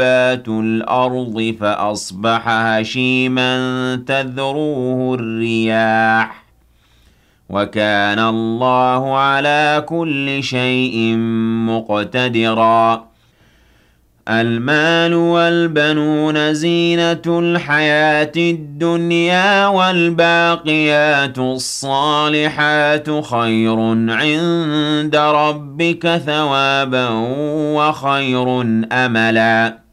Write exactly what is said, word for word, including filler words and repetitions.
الأرض فأصبح هشيما تذروه الرياح وكان الله على كل شيء مقتدرا المال والبنون زينة الحياة الدنيا والباقيات الصالحات خير عند ربك ثوابا وخير أملا